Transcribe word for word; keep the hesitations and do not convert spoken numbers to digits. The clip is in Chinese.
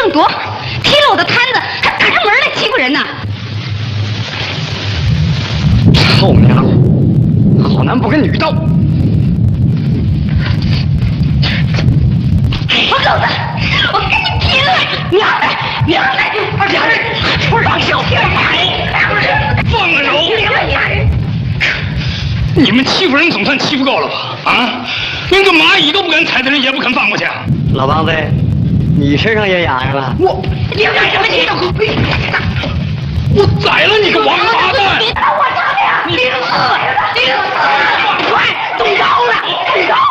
硬夺，踢了我的摊子，还打上门来欺负人呢！ 臭娘，好男不跟女斗！ 我狗子，我跟你拼了！娘的，娘的，二娘人，我让小天买， 放了手！你们欺负人总算欺负够了吧？啊，连个蚂蚁都不敢踩的人也不肯放过去啊！ 老帮子，你身上也痒痒了。 我， 你要干什么你？ 我宰了你个王八蛋！ 你打我啥的呀？你死！你死！快动刀了！动刀！